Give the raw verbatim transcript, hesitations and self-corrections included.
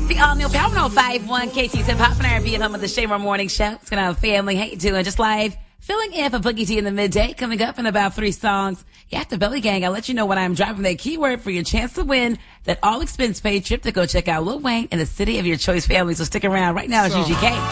The all new Power oh five one K T's Hip Hop and R and B at home with the Shamer Morning Show. It's going to have family. How you doing? Just live. Filling in for Boogie T in the midday. Coming up in about three songs. Yeah, after Belly Gang, I'll let you know when I'm dropping that keyword for your chance to win that all expense paid trip to go check out Lil Wayne in the city of your choice family. So stick around. Right now, it's So- U G K.